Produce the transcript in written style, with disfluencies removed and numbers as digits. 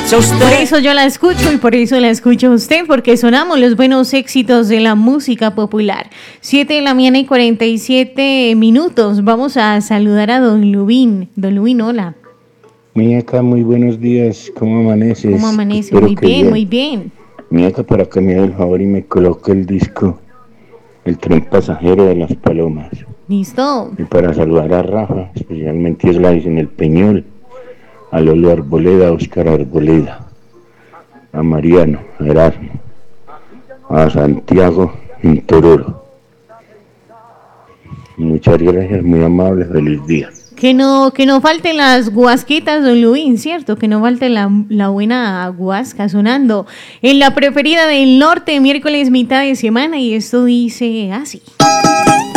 Por eso yo la escucho y por eso la escucho usted, porque sonamos los buenos éxitos de la música popular. 7:47 a.m. Vamos a saludar a don Lubín. Don Lubín, hola. Miñaca, muy buenos días. ¿Cómo amaneces? ¿Cómo amanece? Espero Muy que bien, muy bien. Miñaca, para que me haga el favor y me coloque el disco El tren pasajero de las palomas. Listo. Y para saludar a Rafa, especialmente Slice en el Peñol, a Lolo Arboleda, a Oscar Arboleda, a Mariano, a Erasmo, a Santiago en Tororo. Muchas gracias, muy amable, feliz día. Que no falten las guasquitas, don Luis, ¿cierto? Que no falte la buena guasca sonando en la preferida del norte, miércoles mitad de semana, y esto dice así.